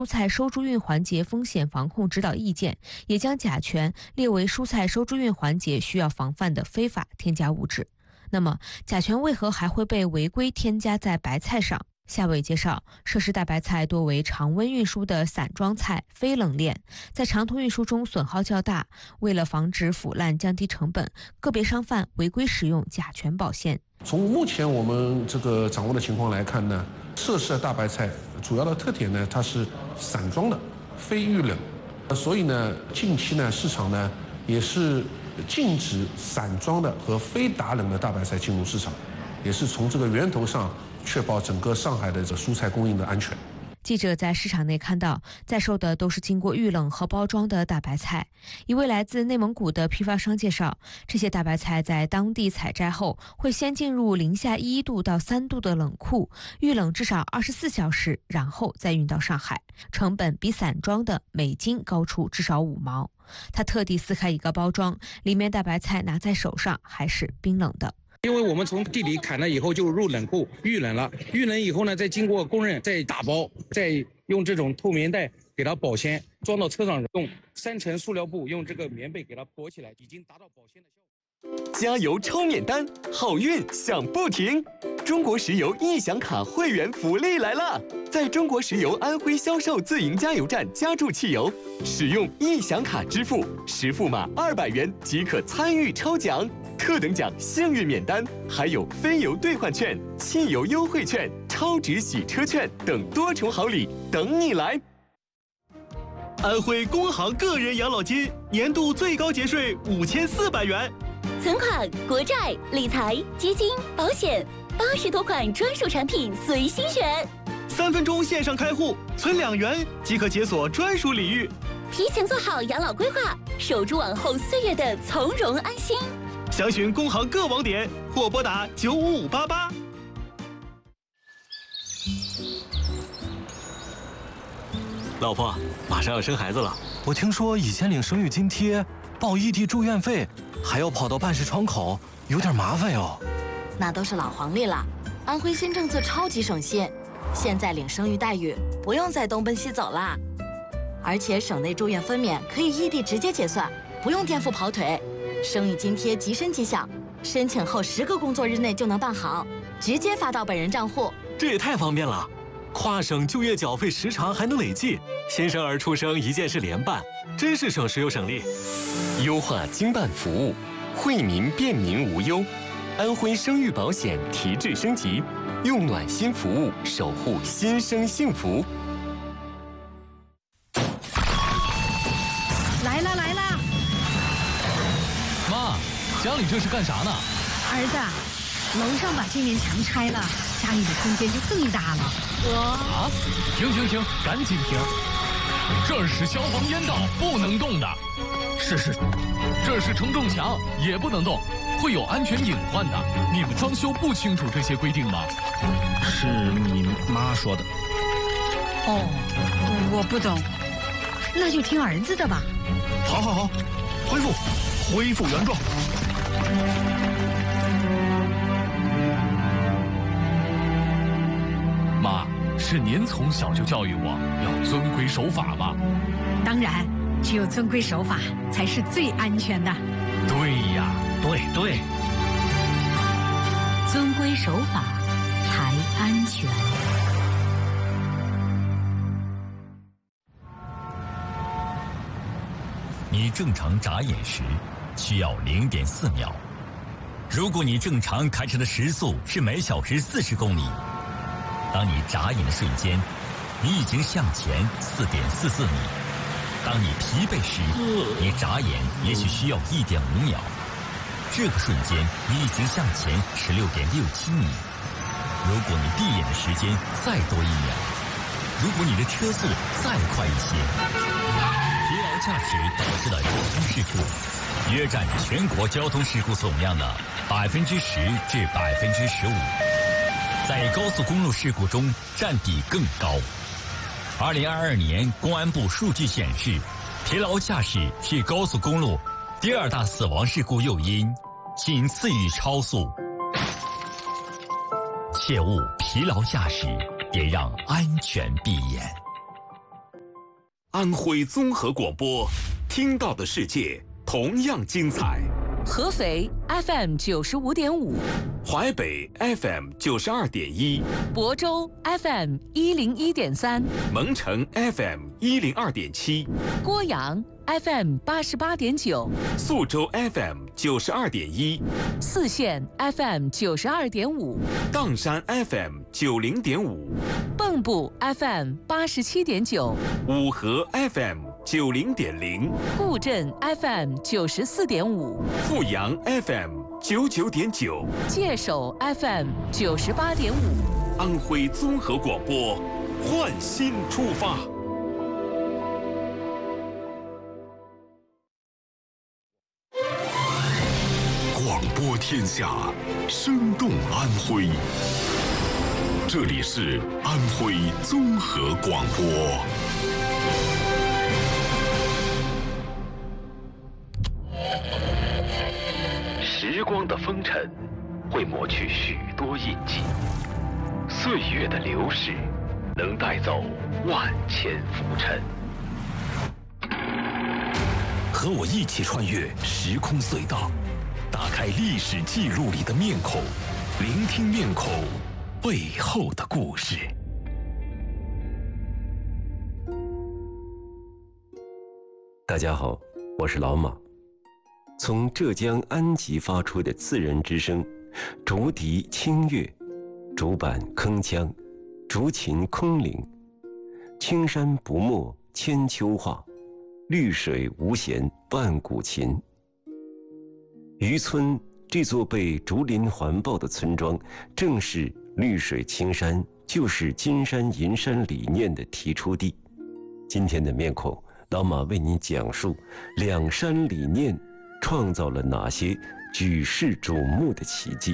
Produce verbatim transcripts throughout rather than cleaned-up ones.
蔬菜收注运环节风险防控指导意见，也将甲醛列为蔬菜收注运环节需要防范的非法添加物质。那么，甲醛为何还会被违规添加在白菜上？下位介绍，涉事大白菜多为常温运输的散装菜，非冷链，在长途运输中损耗较大。为了防止腐烂、降低成本，个别商贩违规使用甲醛保鲜。 从目前我们这个掌握的情况来看呢，涉事的大白菜主要的特点呢，它是散装的，非预冷，所以呢，近期呢市场呢也是禁止散装的和非打冷的大白菜进入市场，也是从这个源头上确保整个上海的这蔬菜供应的安全。 记者在市场内看到，在售的都是经过预冷和包装的大白菜。一位来自内蒙古的批发商介绍，这些大白菜在当地采摘后，会先进入零下一度到三度的冷库，预冷至少二十四小时，然后再运到上海，成本比散装的每斤高出至少五毛。他特地撕开一个包装，里面大白菜拿在手上还是冰冷的。 因为我们从地里砍了以后就入冷库预冷了，预冷以后呢，再经过工人再打包，再用这种透明袋给它保鲜，装到车上，用三层塑料布用这个棉被给它裹起来，已经达到保鲜的效果。 加油抽免单，好运响不停！中国石油易享卡会员福利来了！在中国石油安徽销售自营加油站加注汽油，使用易享卡支付，实付码二百元即可参与抽奖。特等奖幸运免单，还有非油兑换券、汽油优惠券、超值洗车券等多重好礼等你来。 安徽工行个人养老金年度最高节税五千四百元， 存款、国债、理财、基金、保险，八十多款专属产品随心选。 三分钟线上开户，存两元即可解锁专属礼遇。 提前做好养老规划，守住往后岁月的从容安心。 详询工行各网点或拨打九五五八八。 老婆，马上要生孩子了，我听说以前领生育津贴、报异地住院费，还要跑到办事窗口，有点麻烦哟。 那都是老黄历了，安徽新政策超级省心，现在领生育待遇不用再东奔西走啦，而且省内住院分娩可以异地直接结算，不用颠覆跑腿。生育津贴即申即享，申请后十个工作日内就能办好，直接发到本人账户。 这也太方便了，跨省就业缴费时长还能累计，新生儿出生一件事联办，真是省时又省力。 优化经办服务，惠民便民无忧。安徽生育保险提质升级，用暖心服务守护新生幸福。 来了来了！ 妈，家里这是干啥呢？ 儿子，楼上把这面墙拆了，家里的空间就更大了。我啊，停停停，赶紧停！这是消防烟道，不能动的。是是，这是承重墙，也不能动，会有安全隐患的。你们装修不清楚这些规定吗？ 是你妈说的。 哦，我不懂，那就听儿子的吧。 好好好，恢复，恢复原状。妈，是您从小就教育我要遵规守法吗？ 当然，只有遵规守法才是最安全的。 对呀，对对， 遵规守法才安全。 你正常眨眼时需要零点四秒，如果你正常开车的时速是每小时四十公里，当你眨眼的瞬间，你已经向前四点四四米。当你疲惫时，你眨眼也许需要一点五秒，这个瞬间你已经向前十六点六七米。如果你闭眼的时间再多一秒，如果你的车速再快一些，疲劳驾驶导致的交通事故约占全国交通事故总量的百分之十至百分之十五，在高速公路事故中占比更高。二零二二年公安部数据显示，疲劳驾驶是高速公路第二大死亡事故诱因，仅次于超速。切勿疲劳驾驶，别让安全闭眼。 安徽综合广播，听到的世界同样精彩。 合肥 F M 九十五点五， 淮北 F M 九十二点一， 亳州 F M 一零一点三， 蒙城 F M 一零二点七， 郭阳 F M 八十八点九， 宿州 F M 九十二点一， 泗县 F M 九十二点五， 砀山 F M 九零点五， 蚌埠 F M 八十七点九， 五河 F M 九零点零， 固镇 F M 九十四点五， 阜阳 F M 九九点九， 界首 F M 九十八点五， 安徽综合广播，焕新出发。 广播天下，生动安徽。这里是安徽综合广播。 时光的风尘会抹去许多印记，岁月的流逝能带走万千浮尘。 和我一起穿越时空隧道，打开历史记录里的面孔，聆听面孔背后的故事。 大家好，我是老马。从浙江安吉发出的自然之声，竹笛清越，竹板铿锵，竹琴空灵。青山不没千秋话，绿水无嫌万古情。渔村这座被竹林环抱的村庄，正是绿水青山就是金山银山理念的提出地。今天的面孔，老马为你讲述两山理念创造了哪些举世瞩目的奇迹。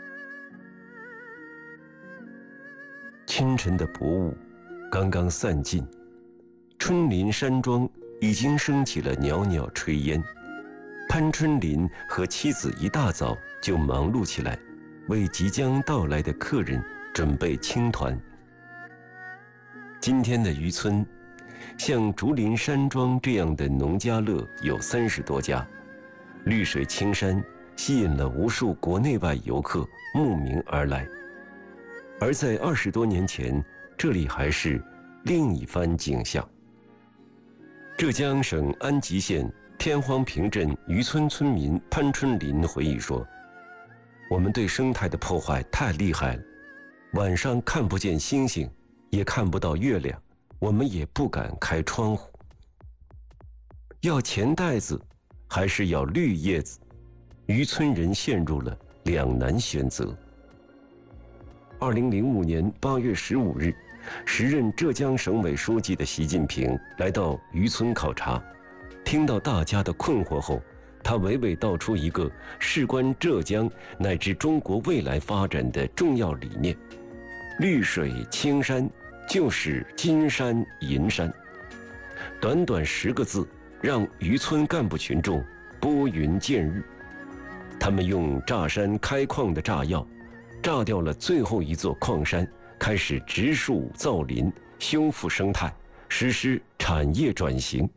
清晨的薄雾刚刚散尽，春林山庄已经升起了袅袅炊烟。潘春林和妻子一大早就忙碌起来，为即将到来的客人准备青团。今天的渔村，像竹林山庄这样的农家乐有三十多家，绿水青山吸引了无数国内外游客慕名而来。而在二十多年前，这里还是另一番景象。浙江省安吉县天荒坪镇渔村村民潘春林回忆说，我们对生态的破坏太厉害了，晚上看不见星星，也看不到月亮，我们也不敢开窗户。要钱袋子还是要绿叶子，渔村人陷入了两难选择。二零零五年八月十五日，时任浙江省委书记的习近平来到渔村考察，听到大家的困惑后，他娓娓道出一个事关浙江乃至中国未来发展的重要理念：绿水青山就是金山银山。短短十个字，让渔村干部群众拨云见日。他们用炸山开矿的炸药，炸掉了最后一座矿山，开始植树造林，修复生态，实施产业转型。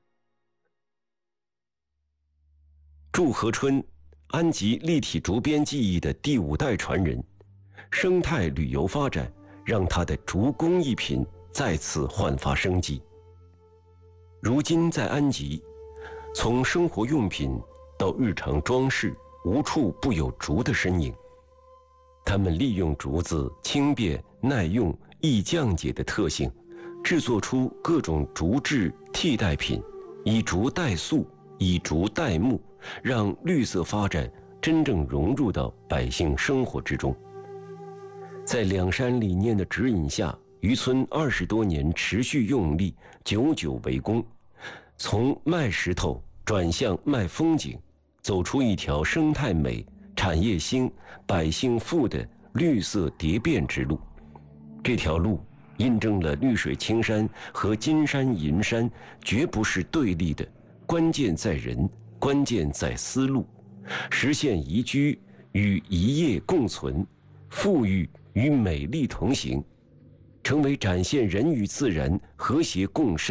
祝和春，安吉立体竹编技艺的第五代传人，生态旅游发展让他的竹工艺品再次焕发生机。如今在安吉，从生活用品到日常装饰，无处不有竹的身影。他们利用竹子轻便、耐用、易降解的特性，制作出各种竹制替代品，以竹代塑，以竹代木，让绿色发展真正融入到百姓生活之中。在两山理念的指引下，渔村二十多年持续用力，久久为功，从卖石头转向卖风景，走出一条生态美、产业兴、百姓富的绿色蝶变之路。这条路印证了绿水青山和金山银山绝不是对立的，关键在人，关键在思路，实现宜居与宜业共存，富裕与美丽同行，成为展现人与自然和谐共生